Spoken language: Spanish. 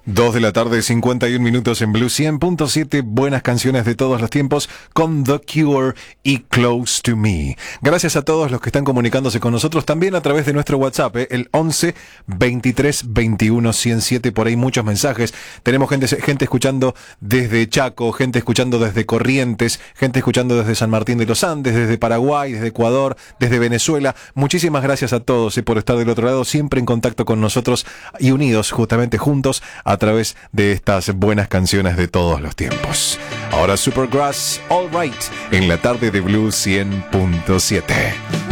2 de la tarde, 51 minutos en Blue 100.7. Buenas canciones de todos los tiempos con The Cure y Close to Me. Gracias a todos los que están comunicándose con nosotros también a través de nuestro WhatsApp, el 11 23 21 107. Por ahí muchos mensajes. Tenemos gente escuchando desde Chaco, gente escuchando desde Corrientes, gente escuchando desde San Martín de los Andes, desde Paraguay, desde Ecuador, desde Venezuela. Muchísimas gracias a todos por estar del otro lado, siempre en contacto con nosotros y unidos, justamente juntos, a través de estas buenas canciones de todos los tiempos. Ahora Supergrass, All Right, en la tarde de Blue 100.7.